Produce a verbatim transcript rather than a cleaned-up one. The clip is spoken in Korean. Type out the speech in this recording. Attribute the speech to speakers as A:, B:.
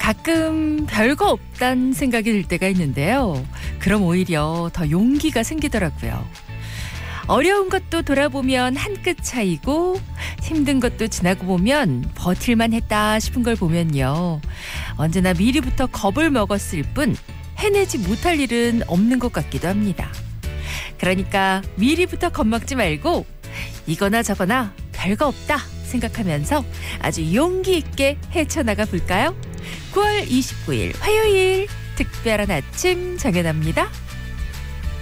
A: 가끔 별거 없단 생각이 들 때가 있는데요. 그럼 오히려 더 용기가 생기더라고요. 어려운 것도 돌아보면 한 끗 차이고 힘든 것도 지나고 보면 버틸만 했다 싶은 걸 보면요. 언제나 미리부터 겁을 먹었을 뿐 해내지 못할 일은 없는 것 같기도 합니다. 그러니까 미리부터 겁먹지 말고 이거나 저거나 별거 없다 생각하면서 아주 용기 있게 헤쳐나가 볼까요? 구월 이십구일 화요일 특별한 아침 정연아입니다.